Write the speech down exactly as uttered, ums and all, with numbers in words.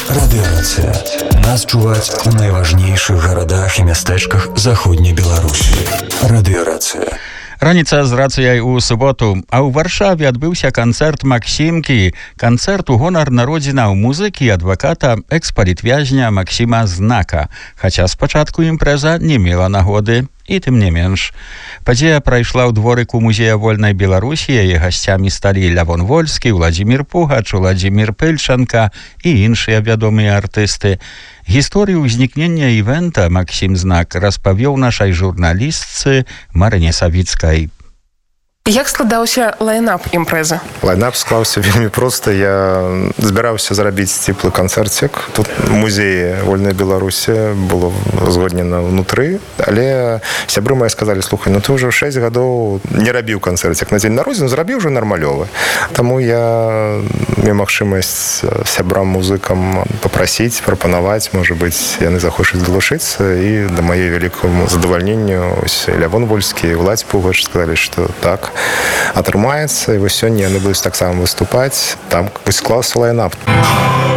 Радыёрацыя. Нас чуваць у найважнейшых гарадах і мястэчках заходняй Беларусі. Радыёрацыя. Раніца з рацыяй у суботу, а ў Варшаве адбыўся канцэрт Максімкі. Канцэрт у гонар народзінаў музыкі і адваката экс-палітвязня Максіма Знака. Хаця спачатку імпрэза не мела нагоды, і тым не менш. Падзея прайшла ў дворыку музея вольнай Беларусі, яе гасцямі сталі Лявон Вольскі, Владзімір Пугач, Владзімір Пыльчанка і іншыя вядомыя артысты. Гісторыю ўзнікнення івэнта Максім Знак распавёў нашай журналістцы Марыне Савіцкай. Як складаўся лайнап імпрэзы? Лайнап склаўся вельмі проста. Я збіраўся зрабіць цеплы канцэрцік. Тут у музеі вольнай Беларусі было узгоднена ўнутры, але сябры мае сказалі: слухай, ну ты ўжо шэсць гадоў не рабіў канцэрцік на дзень народзінаў, зрабіў ужо нармалёвы. Таму я меў магчымасць сябрам музыкам папрасіць, прапанаваць, можа быць, яны захочуць далучыцца, і да маёй вялікаму задавальненню ось Лявон Вольскі і Владзь Пугач сказалі, што так атрымаецца, і вось сёння яны будуць таксама выступаць. Там склаўся лайнап.